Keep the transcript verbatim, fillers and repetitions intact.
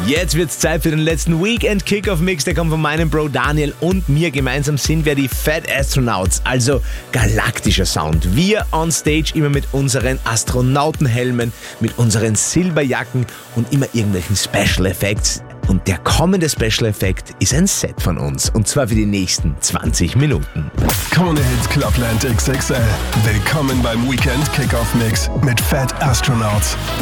Jetzt wird's Zeit für den letzten Weekend Kickoff Mix. Der kommt von meinem Bro Daniel und mir. Gemeinsam sind wir die Fat Astronauts, also galaktischer Sound. Wir on Stage immer mit unseren Astronautenhelmen, mit unseren Silberjacken und immer irgendwelchen Special Effects. Und der kommende Special Effekt ist ein Set von uns. Und zwar für die nächsten zwanzig Minuten. Krone Hits Clubland X X L. Willkommen beim Weekend Kickoff Mix mit Fat Astronauts.